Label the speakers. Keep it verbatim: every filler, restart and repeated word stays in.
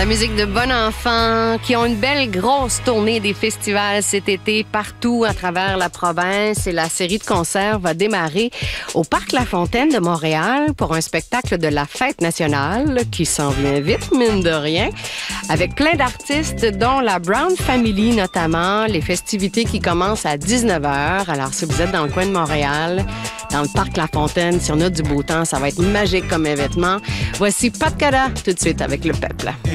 Speaker 1: La musique de bon enfant qui ont une belle grosse tournée des festivals cet été partout à travers la province et la série de concerts va démarrer au Parc La Fontaine de Montréal pour un spectacle de la Fête nationale qui s'en vient vite, mine de rien, avec plein d'artistes dont la Brown Family notamment, les festivités qui commencent à dix-neuf heures. Alors si vous êtes dans le coin de Montréal, dans le Parc La Fontaine, si on a du beau temps, ça va être magique comme événement. Voici Pat Cada tout de suite avec le peuple.